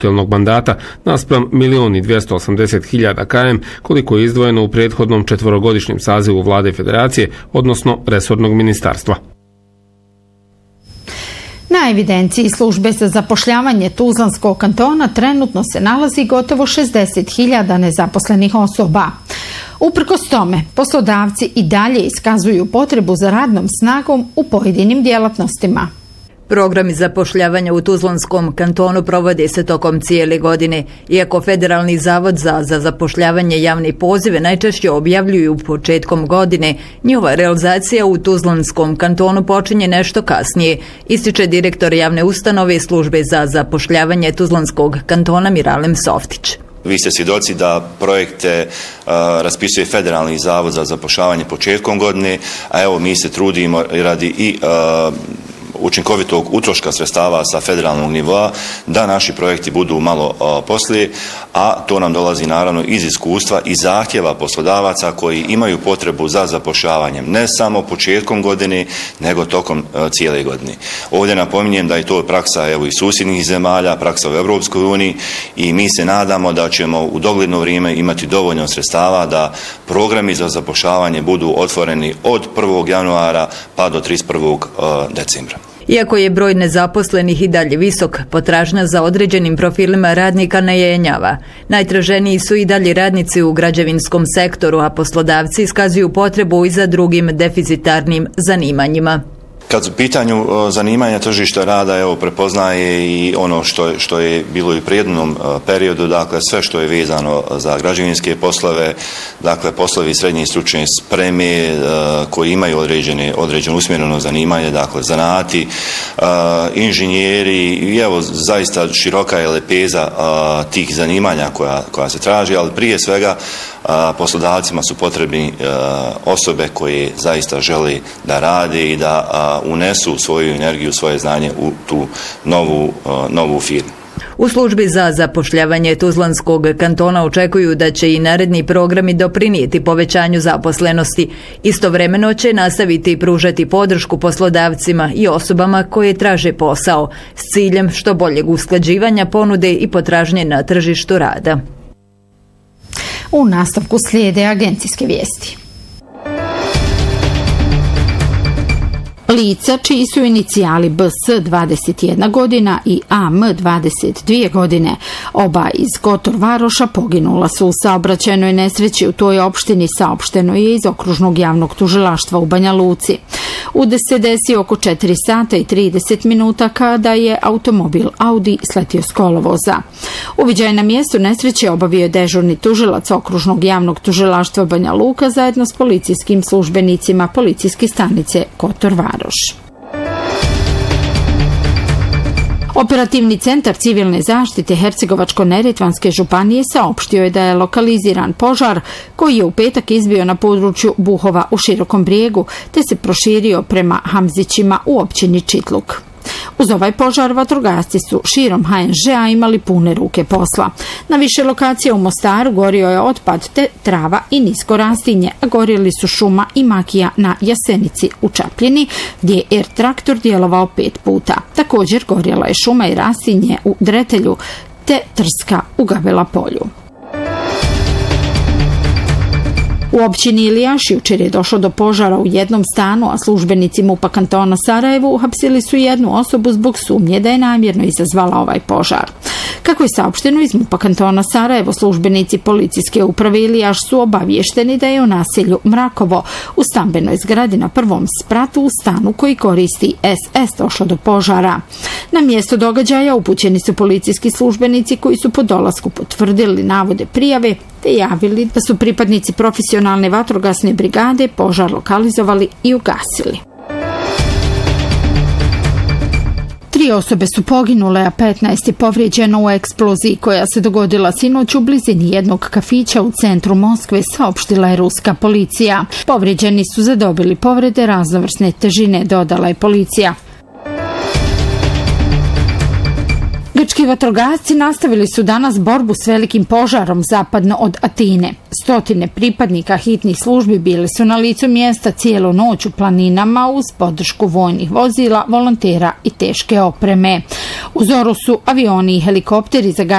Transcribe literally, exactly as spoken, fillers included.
mandata naspram milion i dvjesto osamdeset hiljada km koliko je izdvojeno u prethodnom četvorogodišnjem sazivu Vlade Federacije, odnosno resornog ministarstva. Na evidenciji službe za zapošljavanje Tuzlanskog kantona trenutno se nalazi gotovo šezdeset hiljada nezaposlenih osoba. Uprkos tome, poslodavci i dalje iskazuju potrebu za radnom snagom u pojedinim djelatnostima. Programi zapošljavanja u Tuzlanskom kantonu provode se tokom cijele godine. Iako Federalni zavod za, za zapošljavanje javne pozive najčešće objavljuju početkom godine, njihova realizacija u Tuzlanskom kantonu počinje nešto kasnije, ističe direktor javne ustanove službe za zapošljavanje Tuzlanskog kantona Miralem Softić. Vi ste svjedoci da projekte uh, raspisuje Federalni zavod za zapošljavanje početkom godine, a evo mi se trudimo radi i uh, učinkovitog utroška sredstava sa federalnog nivoa da naši projekti budu malo a, poslije, a to nam dolazi naravno iz iskustva i zahtjeva poslodavaca koji imaju potrebu za zapošljavanjem ne samo početkom godine, nego tokom a, cijele godine. Ovdje napominjem da je to praksa evo i susjednih zemalja, praksa u Europskoj uniji i mi se nadamo da ćemo u dogledno vrijeme imati dovoljno sredstava da programi za zapošljavanje budu otvoreni od prvog januara pa do trideset prvog decembra. Iako je broj nezaposlenih i dalje visok, potražnja za određenim profilima radnika ne jenjava. Najtraženiji su i dalje radnici u građevinskom sektoru, a poslodavci iskazuju potrebu i za drugim deficitarnim zanimanjima. Kad u pitanju zanimanja tržišta rada, evo, prepoznaje i ono što je, što je bilo i u prijednom periodu, dakle sve što je vezano za građevinske poslove, dakle poslovi srednje i stručne spreme koji imaju određene, određeno usmjereno zanimanje, dakle zanati, inženjeri i evo zaista široka je lepeza tih zanimanja koja, koja se traži, ali prije svega poslodavcima su potrebni osobe koje zaista žele da rade i da unesu svoju energiju, svoje znanje u tu novu, novu firmu. U službi za zapošljavanje Tuzlanskog kantona očekuju da će i naredni programi doprinijeti povećanju zaposlenosti. Istovremeno će nastaviti pružati podršku poslodavcima i osobama koje traže posao s ciljem što boljeg usklađivanja ponude i potražnje na tržištu rada. U nastavku slijede agencijske vijesti. Lica čiji su inicijali B S dvadeset jedna godina i A M dvadeset dvije godine, oba iz Kotor Varoša, poginula su u saobraćajnoj nesreći u toj opštini, saopšteno je iz okružnog javnog tužilaštva u Banja Luci. Udes se desio oko četiri sata i trideset minuta kada je automobil Audi sletio s kolovoza. Uviđaj na mjestu nesreće obavio je dežurni tužilac okružnog javnog tužilaštva Banja Luka zajedno s policijskim službenicima policijske stanice Kotor Varoš. Operativni centar civilne zaštite Hercegovačko-neretvanske županije saopštio je da je lokaliziran požar koji je u petak izbio na području Buhova u Širokom Brijegu te se proširio prema Hamzićima u općini Čitluk. Uz ovaj požar vatrogasci su širom H N Ž-a imali pune ruke posla. Na više lokacija u Mostaru gorio je otpad te trava i nisko rastinje, a gorjeli su šuma i makija na Jasenici u Čapljini, gdje je er traktor djelovao pet puta. Također gorjela je šuma i rastinje u Dretelju te trska u Gabela polju. U općini Ilijaš jučer je došlo do požara u jednom stanu, a službenici MUP-a kantona Sarajevo uhapsili su jednu osobu zbog sumnje da je namjerno izazvala ovaj požar. Kako je saopšteno iz MUP-a kantona Sarajevo, službenici policijske uprave Ilijaš su obavješteni da je u naselju Mrakovo u stambenoj zgradi na prvom spratu u stanu koji koristi S S došlo do požara. Na mjesto događaja upućeni su policijski službenici koji su po dolasku potvrdili navode prijave te javili da su pripadnici profesionalne vatrogasne brigade požar lokalizovali i ugasili. Tri osobe su poginule, a petnaest je povrijeđeno u eksploziji koja se dogodila sinoć u blizini jednog kafića u centru Moskve, saopštila je ruska policija. Povrijeđeni su zadobili povrede raznovrsne težine, dodala je policija. Grčki vatrogasci nastavili su danas borbu s velikim požarom zapadno od Atine. Stotine pripadnika hitnih službi bili su na licu mjesta cijelu noć u planinama uz podršku vojnih vozila, volontera i teške opreme. U zoru su avioni i helikopteri za